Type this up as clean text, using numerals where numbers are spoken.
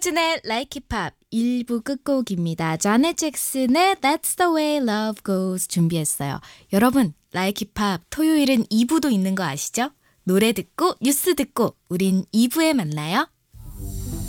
임백천의 Like It Pop 1부 끝곡입니다. 자넷 잭슨의 That's the way love goes 준비했어요. 여러분, Like It Pop 토요일은 2부도 있는 거 아시죠? 노래 듣고 뉴스 듣고 우린 2부에 만나요.